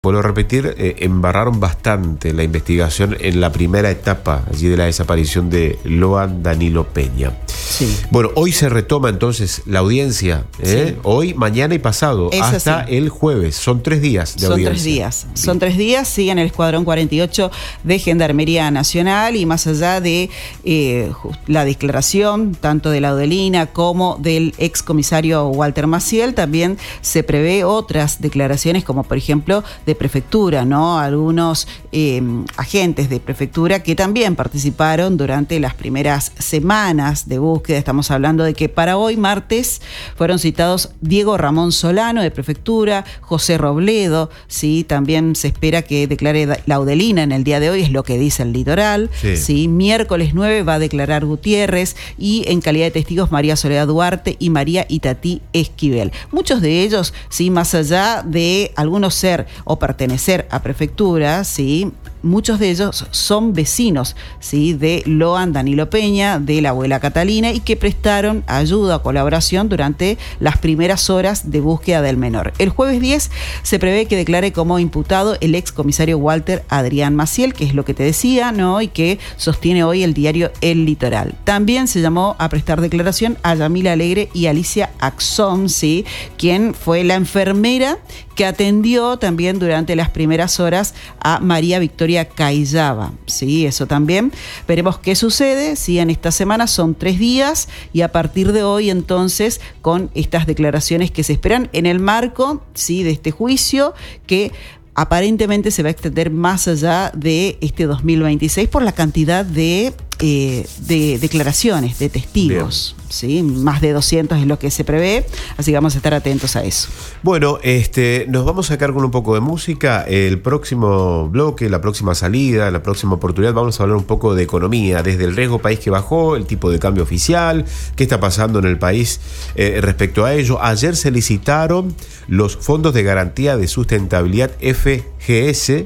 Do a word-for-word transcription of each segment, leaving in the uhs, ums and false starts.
Vuelvo a repetir, eh, embarraron bastante la investigación en la primera etapa allí de la desaparición de Loan Danilo Peña. Sí. Bueno, hoy se retoma entonces la audiencia, ¿eh? Sí. Hoy, mañana y pasado, Es hasta así. el jueves. Son tres días de Son audiencia. tres días. Bien. Son tres días, siguen el Escuadrón cuarenta y ocho de Gendarmería Nacional y más allá de eh, la declaración tanto de la Laudelina como del excomisario Walter Maciel, también se prevé otras declaraciones como por ejemplo de prefectura, ¿no? Algunos eh, agentes de prefectura que también participaron durante las primeras semanas de búsqueda. Estamos hablando de que para hoy, martes, fueron citados Diego Ramón Solano de prefectura, José Robledo, ¿sí? También se espera que declare Laudelina en el día de hoy, es lo que dice el litoral, sí. ¿sí? Miércoles nueve va a declarar Gutiérrez y en calidad de testigos María Soledad Duarte y María Itatí Esquivel. Muchos de ellos, ¿sí? Más allá de algunos ser o pertenecer a prefectura, ¿sí? Muchos de ellos son vecinos, ¿sí? De Loan Danilo Peña, de la abuela Catalina, y que prestaron ayuda o colaboración durante las primeras horas de búsqueda del menor. El jueves diez se prevé que declare como imputado el excomisario Walter Adrián Maciel, que es lo que te decía, ¿no? Y que sostiene hoy el diario El Litoral. También se llamó a prestar declaración a Yamila Alegre y Alicia Axón, ¿sí? Quien fue la enfermera que atendió también durante las primeras horas a María Victoria Cayaba, sí, eso también. Veremos qué sucede, sí, en esta semana son tres días y a partir de hoy entonces con estas declaraciones que se esperan en el marco, sí, de este juicio que aparentemente se va a extender más allá de este dos mil veintiséis por la cantidad de, eh, de declaraciones, de testigos. ¿Sí? Más de doscientos es lo que se prevé, así que vamos a estar atentos a eso. Bueno, este, nos vamos a sacar con un poco de música. El próximo bloque, la próxima salida, la próxima oportunidad, vamos a hablar un poco de economía, desde el riesgo país que bajó, el tipo de cambio oficial, qué está pasando en el país eh, respecto a ello. Ayer se licitaron los fondos de garantía de sustentabilidad F G S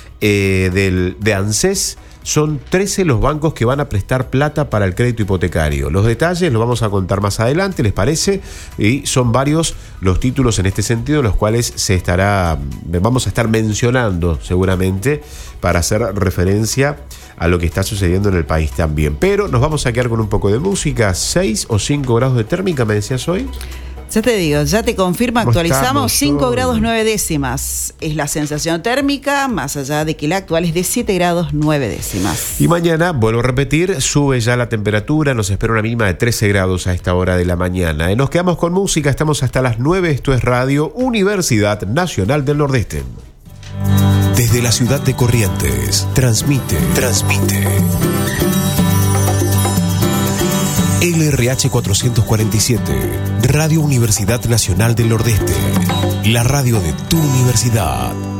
eh, del, de ANSES. Son trece los bancos que van a prestar plata para el crédito hipotecario. Los detalles los vamos a contar más adelante, ¿les parece? Y son varios los títulos en este sentido, los cuales se estará, vamos a estar mencionando seguramente para hacer referencia a lo que está sucediendo en el país también. Pero nos vamos a quedar con un poco de música. seis o cinco grados de térmica, ¿me decías hoy? Ya te digo, ya te confirmo, actualizamos cinco hoy? grados nueve décimas. Es la sensación térmica, más allá de que la actual es de siete grados nueve décimas. Y mañana, vuelvo a repetir, sube ya la temperatura, nos espera una mínima de trece grados a esta hora de la mañana. Y nos quedamos con música, estamos hasta las nueve, esto es Radio Universidad Nacional del Nordeste. Desde la ciudad de Corrientes, transmite, transmite. L R H cuatrocientos cuarenta y siete, Radio Universidad Nacional del Nordeste, la radio de tu universidad.